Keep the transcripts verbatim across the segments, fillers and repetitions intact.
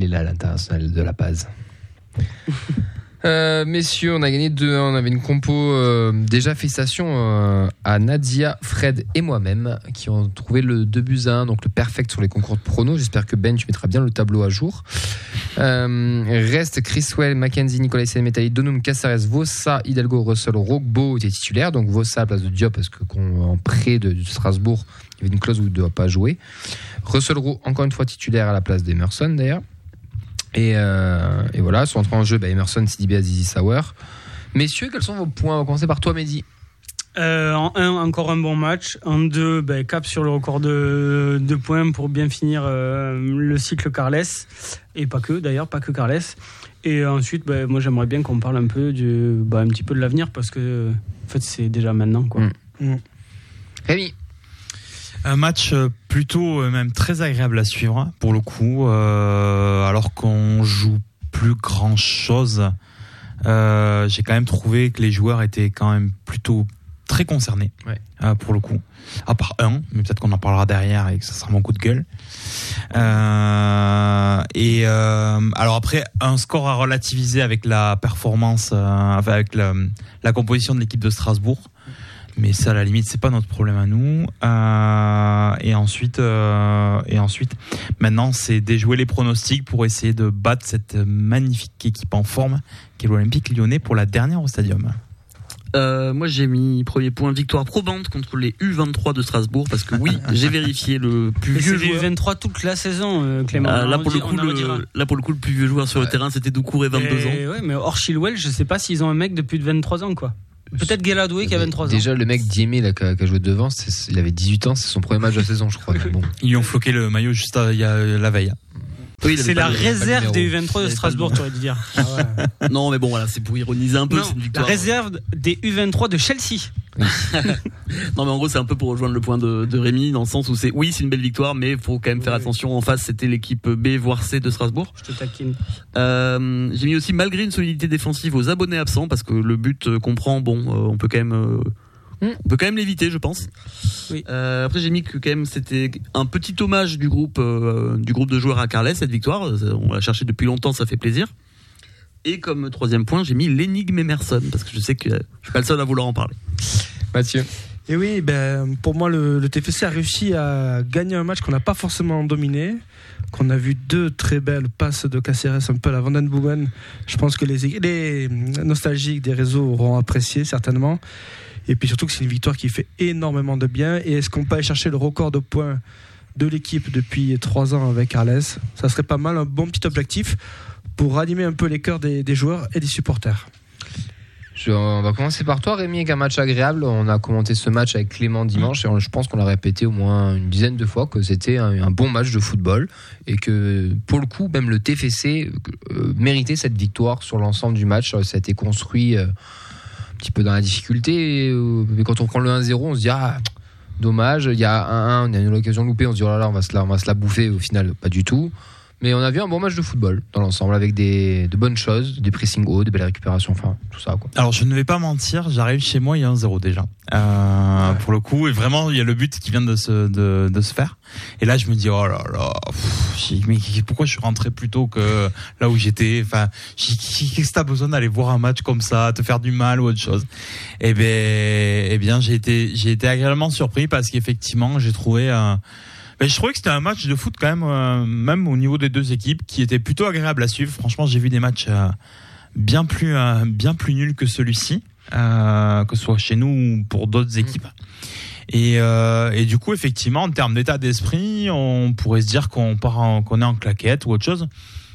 est là, l'international de La Paz. Euh, messieurs, on a gagné deux un. On avait une compo. Euh, déjà, félicitations euh, à Nadia, Fred et moi-même qui ont trouvé le deux buts à un, donc le perfect sur les concours de pronos. J'espère que Ben, tu mettras bien le tableau à jour. Euh, reste Chriswell, Mackenzie, Nicolas Semetai, Donum, Caceres, Vossa, Hidalgo, Russell, Rogbo étaient titulaires. Donc Vossa à la place de Diop parce que en prêt de, de Strasbourg, il y avait une clause où il ne doit pas jouer. Russell Rowe, encore une fois titulaire à la place d'Emerson d'ailleurs. Et, euh, et voilà, sont entrés en jeu bah, Emerson, Sidibé, Azizi, Sauer. Messieurs, quels sont vos points ? On va commencer par toi, Mehdi. Euh, en un, encore un bon match. En deux, bah, cap sur le record de, de points pour bien finir euh, le cycle Carles. Et pas que, d'ailleurs, pas que Carles. Et ensuite, bah, moi, j'aimerais bien qu'on parle un peu du, bah, un petit peu de l'avenir parce que, en fait, c'est déjà maintenant, quoi. Mmh. Mmh. Rémi. Un match plutôt même très agréable à suivre pour le coup, euh, alors qu'on joue plus grand chose. Euh, j'ai quand même trouvé que les joueurs étaient quand même plutôt très concernés, ouais. euh, pour le coup. À part un, mais peut-être qu'on en parlera derrière et que ça sera mon coup de gueule. Euh, et euh, alors après, un score à relativiser avec la performance, euh, avec la, la composition de l'équipe de Strasbourg. Mais ça, à la limite, c'est pas notre problème à nous. Euh, et ensuite, euh, et ensuite, maintenant, c'est déjouer les pronostics pour essayer de battre cette magnifique équipe en forme qu'est l'Olympique Lyonnais pour la dernière au Stadium. Euh, moi, j'ai mis premier point victoire probante contre les U vingt-trois de Strasbourg parce que oui, j'ai vérifié le plus mais vieux c'est joueur. U vingt-trois toute la saison, euh, Clément. Euh, là, on pour dit, le coup, le, là pour le coup, le plus vieux joueur sur ouais. le terrain, c'était Doucouré, vingt-deux et, ans. Ouais, mais hors Chilwell, je sais pas s'ils ont un mec de plus de vingt-trois ans, quoi. Peut-être Gueladoué qui a vingt-trois ans. Déjà, le mec Diémé là, qui, a, qui a joué devant, c'est, il avait dix-huit ans, c'est son premier match de la saison, je crois. Bon. Ils lui ont floqué le maillot juste à, il y a, la veille. Oui, c'est la réserve des U vingt-trois de Strasbourg, tu aurais dû dire. Ah ouais. Non, mais bon, voilà, c'est pour ironiser un peu. Non, c'est une la victoire. réserve des U vingt-trois de Chelsea. Non, mais en gros, c'est un peu pour rejoindre le point de, de Rémi, dans le sens où c'est, oui, c'est une belle victoire, mais il faut quand même faire oui, attention. En face, c'était l'équipe B, voire C de Strasbourg. Je te taquine. Euh, j'ai mis aussi, malgré une solidité défensive, aux abonnés absents, parce que le but qu'on prend, bon, euh, on peut quand même, euh, mmh. on peut quand même l'éviter, je pense. Oui. Euh, après, j'ai mis que quand même, c'était un petit hommage du groupe, euh, du groupe de joueurs à Carles, cette victoire. On l'a cherché depuis longtemps, ça fait plaisir. Et comme troisième point, j'ai mis l'énigme Emerson, parce que je sais que je suis pas le seul à vouloir en parler. Mathieu. Et oui, ben, pour moi, le, le T F C a réussi à gagner un match qu'on n'a pas forcément dominé, qu'on a vu deux très belles passes de Caceres un peu à la Van den Boomen. Je pense que les, les nostalgiques des réseaux auront apprécié, certainement. Et puis surtout que c'est une victoire qui fait énormément de bien. Et est-ce qu'on peut aller chercher le record de points de l'équipe depuis trois ans avec Carles ? Ça serait pas mal, un bon petit objectif pour animer un peu les cœurs des, des joueurs et des supporters. Je, on va commencer par toi, Rémi, avec un match agréable. On a commenté ce match avec Clément dimanche et on, je pense qu'on l'a répété au moins une dizaine de fois que c'était un, un bon match de football et que pour le coup, même le T F C euh, méritait cette victoire sur l'ensemble du match. Ça a été construit euh, un petit peu dans la difficulté. Euh, mais quand on prend le un zéro, on se dit ah, dommage. Il y a un un, on a une occasion loupée, on se dit oh là là, on va se la, on va se la bouffer. Au final, pas du tout. Mais on a vu un bon match de football dans l'ensemble avec des, de bonnes choses, des pressing hauts, des belles récupérations, enfin tout ça quoi. Alors je ne vais pas mentir, j'arrive chez moi il y a un zéro déjà. Euh, ouais. Pour le coup, et vraiment il y a le but qui vient de se de, de se faire. Et là je me dis oh là là, pff, mais pourquoi je suis rentré plus tôt que là où j'étais. Enfin, qu'est-ce que t'as besoin d'aller voir un match comme ça, te faire du mal ou autre chose. Et ben, eh bien j'ai été j'ai été agréablement surpris parce qu'effectivement j'ai trouvé un Ben, je trouvais que c'était un match de foot quand même, euh, même au niveau des deux équipes, qui était plutôt agréable à suivre. Franchement, j'ai vu des matchs euh, bien plus euh, bien plus nuls que celui-ci, euh, que ce soit chez nous ou pour d'autres équipes. Et, euh, et du coup, effectivement, en termes d'état d'esprit, on pourrait se dire qu'on part en, qu'on est en claquette ou autre chose.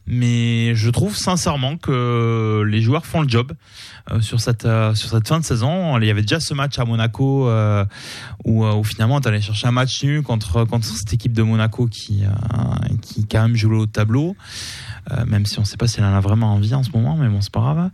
Mais je trouve sincèrement que les joueurs font le job euh, sur cette euh, sur cette fin de saison. Il y avait déjà ce match à Monaco euh, où, euh, où finalement tu allais chercher un match nul contre contre cette équipe de Monaco qui euh, qui quand même joue le haut de tableau. Euh, même si on ne sait pas si elle en a vraiment envie en ce moment, mais bon, c'est pas grave.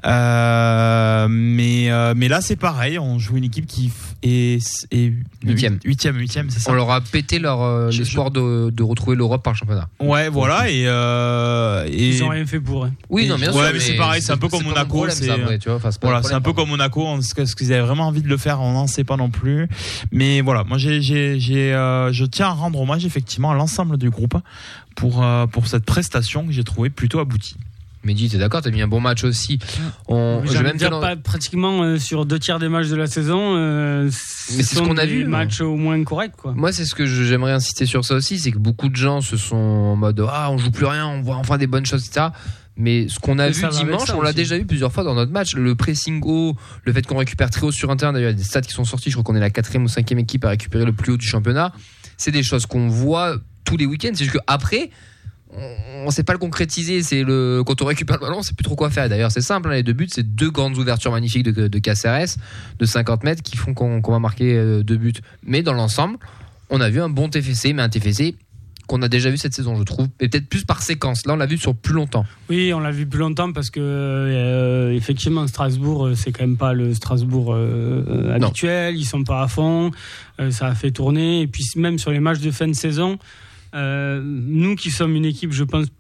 Euh, mais euh, mais là c'est pareil, on joue une équipe qui est, est huitième, huitième, huitième, c'est ça. On leur a pété leur euh, l'espoir de de retrouver l'Europe par le championnat. Ouais, voilà, et euh, euh, et Ils ont rien fait pour. Hein. Oui, non, bien sûr. Ouais, mais c'est pareil, c'est un peu comme Monaco. Problème, c'est ça, après, tu vois, enfin, c'est pas voilà, un c'est un peu problème, comme Monaco. Est-ce qu'ils avaient vraiment envie de le faire? On n'en sait pas non plus. Mais voilà, moi, j'ai, j'ai, j'ai, euh, je tiens à rendre hommage effectivement à l'ensemble du groupe pour euh, pour cette prestation que j'ai trouvée plutôt aboutie. Mehdi, t'es d'accord? T'as mis un bon match aussi. On, J'ai je vais envie même de dire dans... pas, pratiquement euh, sur deux tiers des matchs de la saison. Euh, Mais c'est ce qu'on a vu. Matchs au moins corrects, quoi. Moi, c'est ce que je, j'aimerais insister sur ça aussi, c'est que beaucoup de gens se sont en mode ah, on joue plus rien, on voit enfin des bonnes choses, et cetera. Mais ce qu'on a Et vu ça va avec dimanche, ça on l'a aussi. déjà vu plusieurs fois dans notre match. Le pressing haut, le fait qu'on récupère très haut sur un terrain. D'ailleurs, il y a des stats qui sont sortis. Je crois qu'on est la quatrième ou cinquième équipe à récupérer le plus haut du championnat. C'est des choses qu'on voit tous les week-ends. C'est juste qu'après, on ne sait pas le concrétiser. C'est le quand on récupère le ballon, on sait plus trop quoi faire. Et d'ailleurs, c'est simple. Hein, les deux buts, c'est deux grandes ouvertures magnifiques de, de Caceres de cinquante mètres qui font qu'on, qu'on va marquer euh, deux buts. Mais dans l'ensemble, on a vu un bon T F C, mais un T F C qu'on a déjà vu cette saison, je trouve, et peut-être plus par séquence. Là, on l'a vu sur plus longtemps. Oui, on l'a vu plus longtemps parce que euh, effectivement, Strasbourg, c'est quand même pas le Strasbourg euh, habituel. Ils sont pas à fond. Euh, ça a fait tourner. Et puis même sur les matchs de fin de saison, euh, nous qui sommes une équipe, je pense,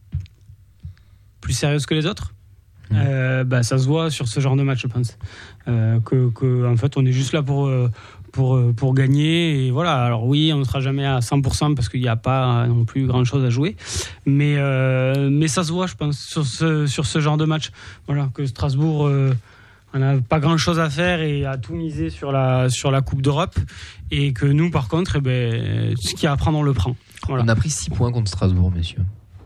plus sérieuse que les autres. Mmh. Euh, bah, ça se voit sur ce genre de match, je pense. Euh, que, que en fait, on est juste là pour euh, pour pour gagner et voilà. Alors oui, on ne sera jamais à cent pour cent parce qu'il n'y a pas non plus grand chose à jouer, mais euh, mais ça se voit, je pense, sur ce sur ce genre de match. Voilà, que Strasbourg, euh, on n'a pas grand chose à faire et a tout misé sur la sur la Coupe d'Europe, et que nous, par contre, eh ben, ce qu'il y a à prendre, on le prend. Voilà. On a pris six points contre Strasbourg, messieurs.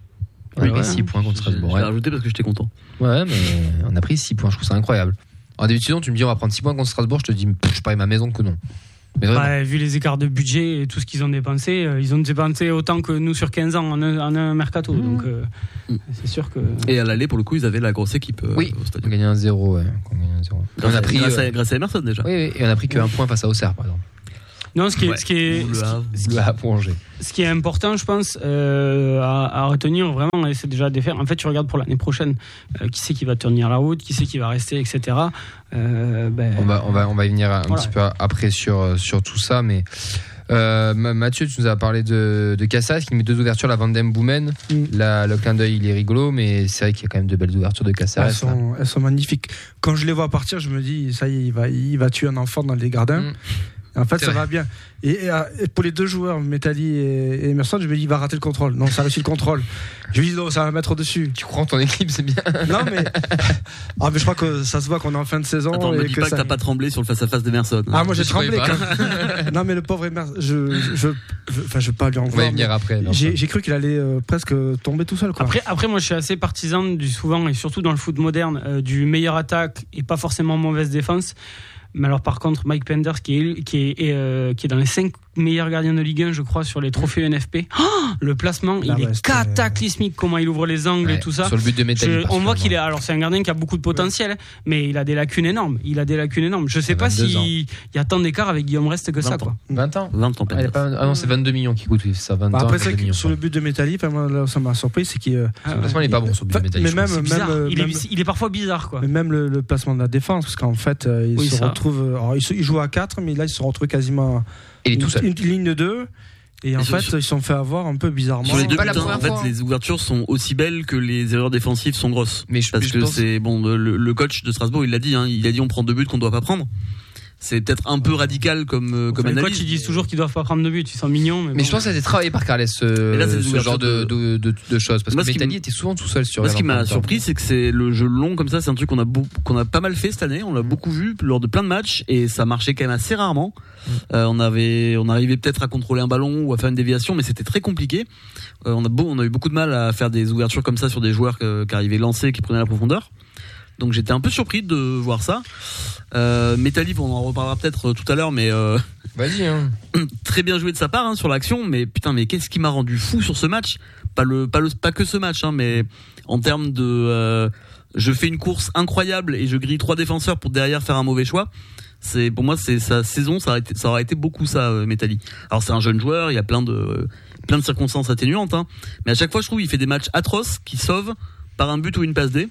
On a Oui, pris ouais. six points contre Strasbourg. J'ai Ouais. rajouté parce que j'étais content. Ouais, mais on a pris six points. Je trouve ça incroyable. En début de saison, tu me dis on va prendre six points contre Strasbourg. Je te dis, pff, je parie ma maison que non. Mais vraiment. Bah, vu les écarts de budget et tout ce qu'ils ont dépensé, euh, ils ont dépensé autant que nous sur quinze ans en un, en un mercato. Mmh. Donc euh, mmh. c'est sûr que. Et à l'aller, pour le coup, ils avaient la grosse équipe euh, oui, au stade. on a gagné un zéro. Ouais. On a gagné un zéro. Grâce, on a à, pris, grâce, à, euh... grâce à Emerson déjà. Oui, oui, et on a pris qu'un point face à Auxerre, par exemple. Non, ce qui est, ouais. ce qui est, le Havre. ce qui, Le Havre pour Angers. ce qui est important, je pense, euh, à, à retenir vraiment, et c'est déjà de faire. En fait, tu regardes pour l'année prochaine, euh, qui c'est qui va tenir la route, qui c'est qui va rester, et cetera. Euh, ben, On va, on va, on va y venir un voilà. petit peu après sur sur tout ça, mais. Euh, Mathieu, tu nous as parlé de, de Cassas qui met deux ouvertures, la Van Den Boomen. Mm. La, le clin d'œil, il est rigolo, mais c'est vrai qu'il y a quand même de belles ouvertures de Cassas. Elles sont, elles sont magnifiques. Quand je les vois partir, je me dis, ça y est, il va, il va tuer un enfant dans les gradins. Mm. En fait, c'est ça vrai. Va bien. Et, et pour les deux joueurs, Metalli et, et Emerson, je me dis, il va rater le contrôle. Non, ça a réussi le contrôle. Je me dis, non, ça va mettre au-dessus. Tu crois en ton équipe, c'est bien. Non, mais. Ah, mais je crois que ça se voit qu'on est en fin de saison. Attends, et me dis que pas ça... que t'as pas tremblé sur le face-à-face d'Emerson. Ah, moi j'ai je tremblé quand Non, mais le pauvre Emerson, je. je, je enfin, je veux pas lui en vouloir. On va y venir après. J'ai, j'ai cru qu'il allait euh, presque tomber tout seul, quoi. Après, après, moi je suis assez partisan du souvent, et surtout dans le foot moderne, euh, du meilleur attaque et pas forcément mauvaise défense. Mais alors par contre, Mike Penders qui est qui est euh, qui est dans les cinq meilleurs gardiens de Ligue un, je crois, sur les trophées N F P. Oh, le placement, ah il ouais, est cataclysmique. Comment il ouvre les angles ouais, et tout ça. Sur le but de Metalli. On voit qu'il est. Alors c'est un gardien qui a beaucoup de potentiel, ouais. mais il a des lacunes énormes. Il a des lacunes énormes. Je sais pas s'il y a tant d'écart avec Guillaume Rest que ça, quoi. vingt ans. vingt ans. Ah, pas... ah non, c'est vingt-deux millions qui coûte. Oui, ça. vingt bah, ans. Après, c'est que sur le but de Metalli, moi, là, ça m'a surpris, c'est qu'il. Ah, le placement n'est pas bon sur le but de Metalli. Mais même, même, il, même, est, il est parfois bizarre, quoi. Mais même le, le placement de la défense, parce qu'en fait, euh, il oui, se ça. retrouve. Alors, il, se, il joue à quatre, mais là, il se retrouve quasiment. Il est tout une, seul. Une, une ligne de deux. Et en et fait, sur, ils se sont fait avoir un peu bizarrement. Sur les deux pas butins, la en fait, fois. les ouvertures sont aussi belles que les erreurs défensives sont grosses. Mais je, parce je que pense... c'est bon, le, le coach de Strasbourg, il l'a dit, hein, il a dit on prend deux buts qu'on doit pas prendre. C'est peut-être un peu radical comme euh, comme enfin, analyse. Les coachs ils disent toujours qu'ils doivent pas prendre de but, ils sont mignons. Mais, mais bon. je pense que ça a été travaillé par Carles ce, là, ce genre de, de, de, de choses parce moi, que Metalli était souvent tout seul sur. Moi, ce qui m'a surpris, c'est que c'est le jeu long comme ça, c'est un truc qu'on a beau, qu'on a pas mal fait cette année. On l'a beaucoup vu lors de plein de matchs et ça marchait quand même assez rarement. Mm. Euh, on avait, on arrivait peut-être à contrôler un ballon ou à faire une déviation, mais c'était très compliqué. Euh, on a beau, on a eu beaucoup de mal à faire des ouvertures comme ça sur des joueurs que, qui arrivaient lancés, qui prenaient la profondeur. Donc j'étais un peu surpris de voir ça. Euh, Metalli, on en reparlera peut-être tout à l'heure, mais euh, vas-y. Hein. Très bien joué de sa part hein, sur l'action, mais putain, mais qu'est-ce qui m'a rendu fou sur ce match ? Pas le, pas le, pas que ce match, hein, mais en termes de, euh, je fais une course incroyable et je grille trois défenseurs pour derrière faire un mauvais choix. C'est pour moi, c'est sa saison, ça aurait été, ça aurait été beaucoup ça, euh, Metalli. Alors c'est un jeune joueur, il y a plein de, euh, plein de circonstances atténuantes, hein, mais à chaque fois, je trouve, il fait des matchs atroces qui sauvent par un but ou une passe D.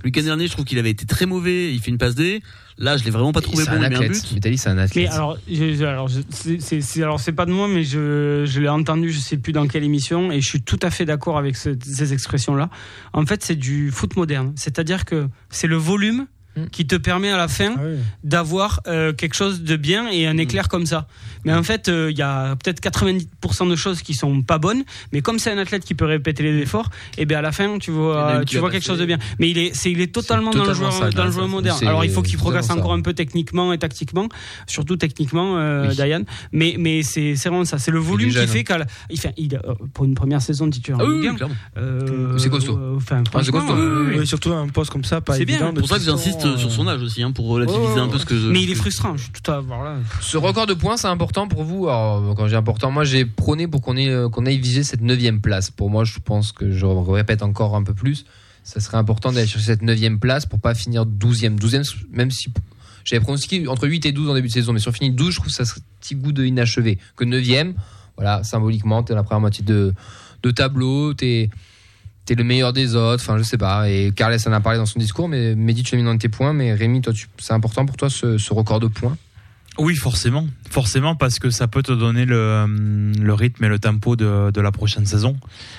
week-end dernier, je trouve qu'il avait été très mauvais. Il fait une passe D. Là, je l'ai vraiment pas trouvé bon. Il met un but. Vitaly, c'est un athlète. Mais alors, je, alors, je, c'est, c'est, c'est, alors, c'est pas de moi, mais je, je l'ai entendu, je sais plus dans quelle émission, et je suis tout à fait d'accord avec ce, ces expressions-là. En fait, c'est du foot moderne. C'est-à-dire que c'est le volume qui te permet à la fin ah oui. d'avoir euh, quelque chose de bien et un éclair mmh. comme ça. Mais en fait, il euh, y a peut-être quatre-vingt-dix pour cent de choses qui sont pas bonnes, mais comme c'est un athlète qui peut répéter les efforts, et bien à la fin, tu vois, tu vois quelque chose de bien. Mais il est, c'est, il est totalement, c'est totalement dans le joueur, ça, dans le joueur moderne. C'est, Alors il faut qu'il progresse encore ça. un peu techniquement et tactiquement, surtout techniquement, euh, oui. Diane. Mais mais c'est c'est vraiment ça. C'est le volume qui fait qu'à, il fait, il, pour une première saison de titulaire, ah oui, Ligue un, euh, c'est costaud. Enfin, ah, c'est costaud. Euh, oui, surtout un poste comme ça, pas c'est évident. C'est pour ça que j'insiste sur son âge aussi, hein, pour relativiser oh, un peu ce que. Je... Mais il est frustrant. Je suis tout à voir là. Ce record de points, c'est important pour vous. Alors, quand j'ai important, moi, j'ai prôné pour qu'on ait qu'on aille viser cette neuvième place. Pour moi, je pense que je répète encore un peu plus. Ça serait important d'aller chercher cette neuvième place pour pas finir douzième. douzième, même si j'avais pronostiqué entre huit et douze en début de saison, mais si on finit douze, je trouve que ça serait un petit goût de inachevé. Que neuvième, voilà, symboliquement, t'es la première moitié de de tableau, t'es t'es le meilleur des autres, enfin je sais pas. Et Carles en a parlé dans son discours, mais Mehdi, tu l'as mis dans tes points. Mais Rémi, toi, tu, c'est important pour toi ce, ce record de points? Oui, forcément, forcément, parce que ça peut te donner le, le rythme et le tempo de, de la prochaine saison.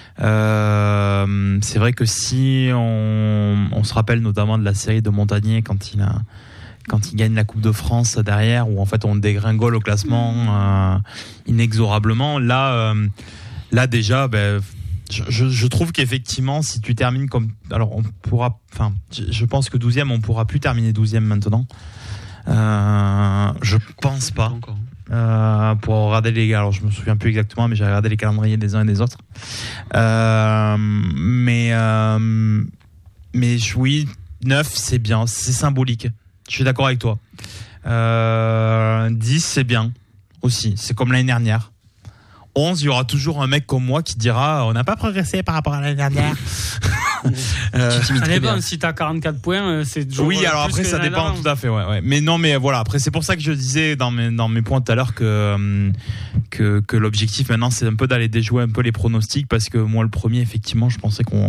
Euh, c'est vrai que si on, on se rappelle notamment de la série de Montagnier quand il a, quand il gagne la Coupe de France derrière, où en fait on dégringole au classement euh, inexorablement. Là, euh, là déjà, ben. Je, je, je trouve qu'effectivement, si tu termines comme, alors on pourra, enfin, je, je pense que douzième, on pourra plus terminer douzième maintenant. Euh, je pense pas. Euh, pour regarder les gars, alors je me souviens plus exactement, mais j'ai regardé les calendriers des uns et des autres. Euh, mais, euh, mais oui, neuf, c'est bien, c'est symbolique. Je suis d'accord avec toi. Euh, dix, c'est bien aussi. C'est comme l'année dernière. onze, il y aura toujours un mec comme moi qui dira on n'a pas progressé par rapport à l'année dernière. euh, ça dépend, si t'as quarante-quatre points, c'est toujours. Oui, alors après ça dépend d'avant. Tout à fait, ouais, ouais. Mais non, mais voilà, après c'est pour ça que je disais dans mes dans mes points tout à l'heure que que que l'objectif maintenant c'est un peu d'aller déjouer un peu les pronostics, parce que moi le premier effectivement je pensais qu'on